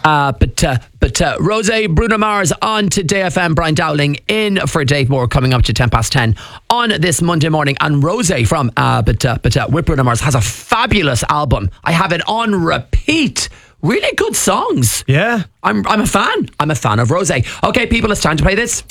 But Rose, Bruno Mars on Today FM. Brian Dowling in for Dave Moore coming up to 10:10 on this Monday morning. And Rose from with Bruno Mars has a fabulous album. I have it on repeat. Really good songs. Yeah. I'm a fan. I'm a fan of Rose. Okay, people, it's time to play this.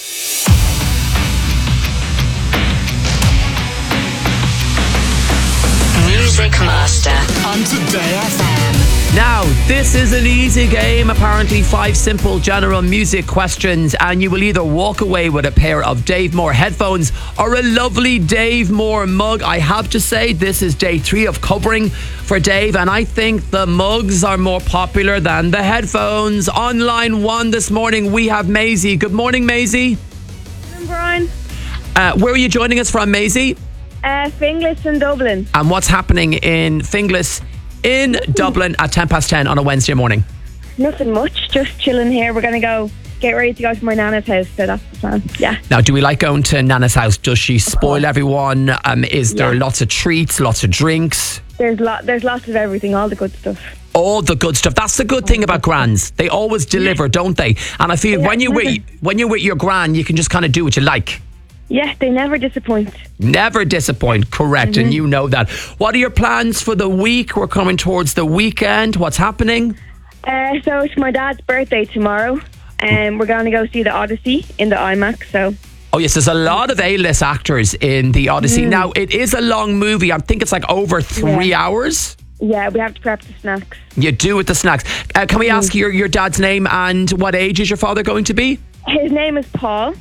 Music Master on Today FM. Now, this is an easy game. Apparently 5 simple general music questions, and you will either walk away with a pair of Dave Moore headphones or a lovely Dave Moore mug. I have to say, this is day 3 of covering for Dave, and I think the mugs are more popular than the headphones. On line 1 this morning, we have Maisie. Good morning, Maisie. I'm Brian. Where are you joining us from, Maisie? Finglas in Dublin. And what's happening in Finglas in Dublin at 10:10 on a Wednesday morning? Nothing much, just chilling here. We're going to go get ready to go to my nana's house, so that's the plan. Yeah. Now, do we like going to Nana's house? Does she spoil everyone? Is there lots of treats, lots of drinks? There's lots of everything, all the good stuff. All the good stuff. That's the good thing about grands. They always deliver, don't they? And I feel when you're with your gran, you can just kind of do what you like. Yeah, they never disappoint. Never disappoint, correct. And you know that. What are your plans for the week? We're coming towards the weekend. What's happening? So it's my dad's birthday tomorrow, and we're going to go see the Odyssey in the IMAX. So. Oh yes, there's a lot of A-list actors in the Odyssey. Now, it is a long movie. I think it's like over 3 hours. Yeah, we have to prep the snacks. You do with the snacks. Can we ask your dad's name and what age is your father going to be? His name is Paul.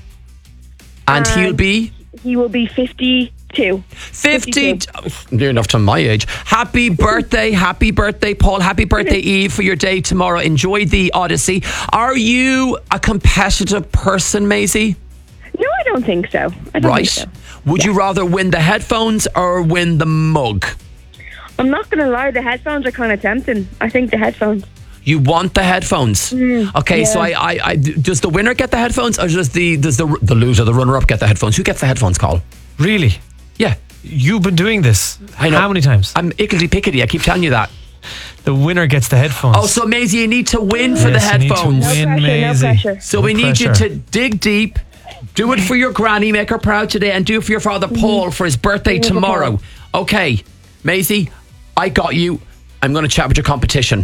And he'll be? He will be 52. 50? Near enough to my age. Happy birthday, Paul. Happy birthday, Eve, for your day tomorrow. Enjoy the Odyssey. Are you a competitive person, Maisie? No, I don't think so. I don't think so. Would you rather win the headphones or win the mug? I'm not going to lie, the headphones are kind of tempting. I think the headphones. You want the headphones? Okay, yeah. so I does the winner get the headphones, or does the loser, the runner-up, get the headphones? Who gets the headphones, Carl? Really? Yeah. You've been doing this. I know. How many times? I'm ickety-pickety. I keep telling you that. The winner gets the headphones. Oh, so Maisie, you need to win for the headphones. You need to win, No pressure. So we need you to dig deep. Do it for your granny, make her proud today, and do it for your father Paul for his birthday tomorrow. Okay, Maisie, I got you. I'm going to chat with your competition.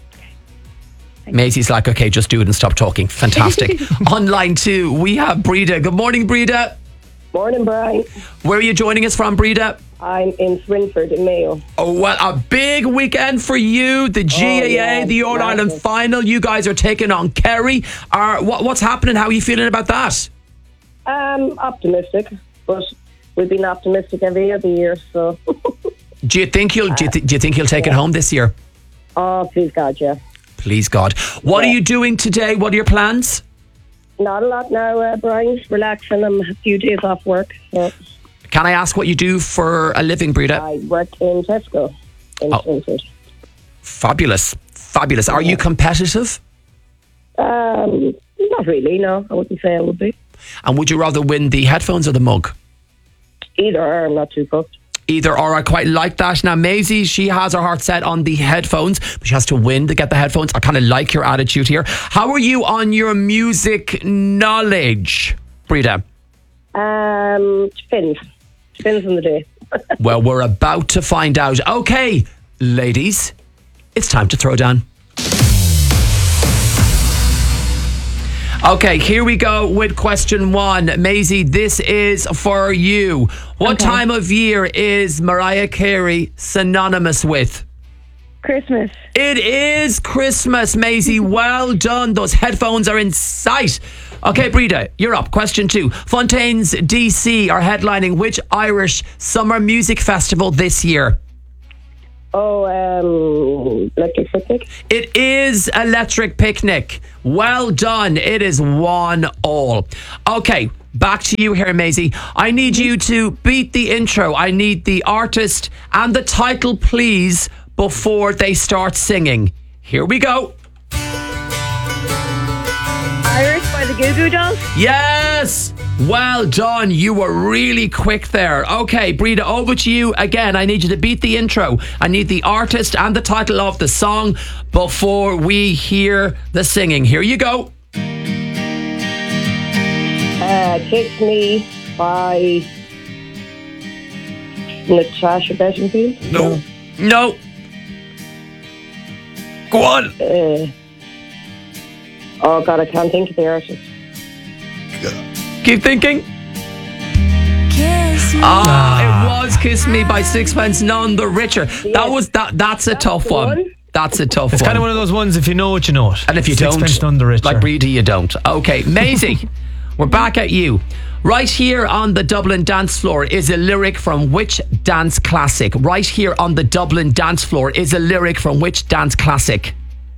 Maisie's like, okay, just do it and stop talking. Fantastic. On line 2, we have Breda. Good morning, Breda. Morning, Brian. Where are you joining us from, Breda? I'm in Swinford in Mayo. Oh, well, a big weekend for you. The GAA, the All-Ireland final. You guys are taking on Kerry. What's happening? How are you feeling about that? Optimistic, but we've been optimistic every other year, so... Do you think you'll take it home this year? Oh, please God, yeah. Please God. What are you doing today? What are your plans? Not a lot now, Brian. Relaxing. I'm a few days off work. So. Can I ask what you do for a living, Breda? I work in Tesco in Swinford. Fabulous. Fabulous. Are you competitive? Not really, no. I wouldn't say I would be. And would you rather win the headphones or the mug? Either or, I'm not too fussed. Either or, I quite like that. Now, Maisie, she has her heart set on the headphones, but she has to win to get the headphones. I kind of like your attitude here. How are you on your music knowledge, Breda? Depends. Depends on the day. Well, we're about to find out. Okay, ladies, it's time to throw down. Okay, here we go with question 1. Maisie, this is for you. What time of year is Mariah Carey synonymous with? Christmas. It is Christmas, Maisie. Well done. Those headphones are in sight. Okay, Breda, you're up. Question 2. Fontaines DC are headlining which Irish summer music festival this year? Electric Picnic. It is Electric Picnic. Well done. It is 1-1. Okay, back to you here, Maisie. I need you to beat the intro. I need the artist and the title, please, before they start singing. Here we go. Irish by the Goo Goo Dolls. Yes! Well done. You were really quick there. Okay, Breda, over to you again. I need you to beat the intro. I need the artist and the title of the song before we hear the singing. Here you go. Kiss Me by Natasha Bedingfield. No. No. Go on. Oh, God, I can't think of the artist. Keep thinking. Kiss me. It was Kiss Me by Sixpence None the Richer. That's a tough one. That's a tough It's one. kind of one of those ones, if you know it, you know it. And if you Sixpence don't, None the Richer. like Breda, you don't. Okay, Maisie, we're back at you. Right here on the Dublin dance floor is a lyric from which dance classic? Right here on the Dublin dance floor is a lyric from which dance classic?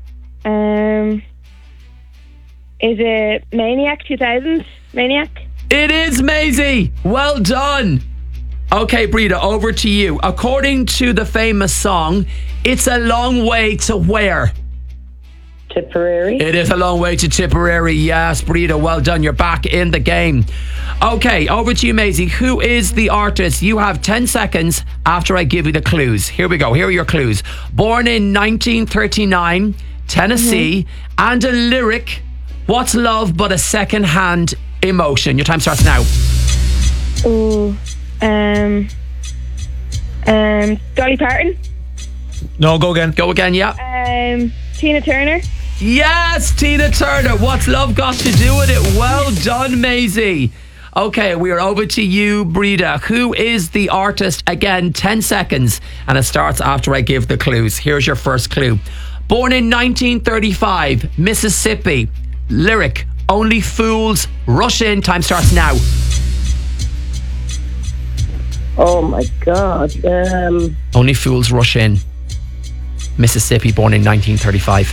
Is it Maniac 2000? Maniac? It is, Maisie. Well done. Okay, Breda, over to you. According to the famous song, it's a long way to where? Tipperary. It is a long way to Tipperary. Yes, Breda, well done. You're back in the game. Okay, over to you, Maisie. Who is the artist? You have 10 seconds after I give you the clues. Here we go. Here are your clues. Born in 1939, Tennessee, and a lyric, what's love but a second-hand emotion? Your time starts now. Ooh. Dolly Parton? No, go again. Go again, yeah. Tina Turner? Yes, Tina Turner. What's love got to do with it? Well done, Maisie. Okay, we are over to you, Breda. Who is the artist? Again, 10 seconds, and it starts after I give the clues. Here's your first clue. Born in 1935, Mississippi. Lyric, only fools rush in. Time starts now. Oh, my God. Only fools rush in. Mississippi, born in 1935.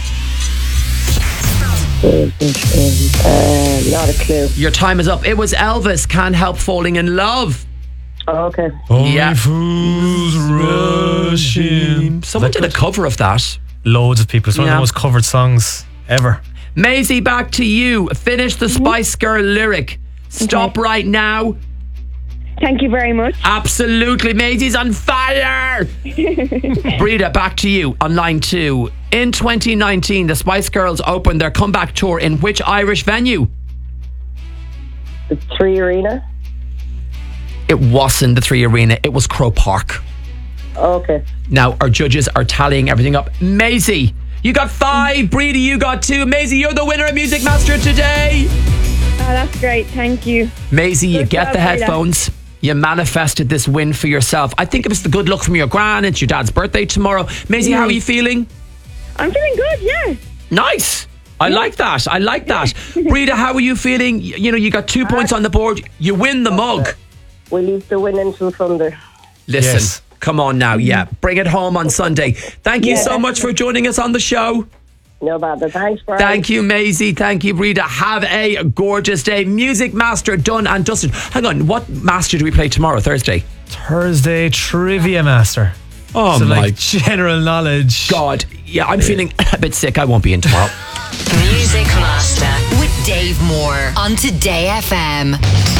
Not a clue. Your time is up. It was Elvis, Can't Help Falling in Love. Oh, okay. Only Yeah. fools rush in. Someone did a cover of that. Loads of people. It's one of Yeah. the most covered songs ever. Maisie, back to you. Finish the Spice Girl lyric. Stop right now. Thank you very much. Absolutely. Maisie's on fire. Breda, back to you on line 2. In 2019, the Spice Girls opened their comeback tour in which Irish venue? The Three Arena. It wasn't the Three Arena. It was Croke Park. Okay. Now, our judges are tallying everything up. Maisie, you got 5. Breda, you got 2. Maisie, you're the winner of Music Master today. Oh, that's great. Thank you. Maisie, you Good get job, the Breda. headphones. You manifested this win for yourself. I think it was the good luck from your gran. It's your dad's birthday tomorrow. Maisie, how are you feeling? I'm feeling good, yeah. Nice. I like that. I like that. Breda, how are you feeling? You know, you got 2 points on the board. You win the mug. We leave the win until Sunday. Listen, Yes. come on now. Yeah, bring it home on Sunday. Thank you so much for joining us on the show. No bother. Thanks, Brian. Thank you, Maisie. Thank you, Breda. Have a gorgeous day. Music Master done and dusted. Hang on, what master do we play tomorrow, Thursday? Thursday Trivia Master. Oh, So my like general knowledge. God. Yeah, I'm feeling a bit sick. I won't be in tomorrow. Music Master with Dave Moore on Today FM.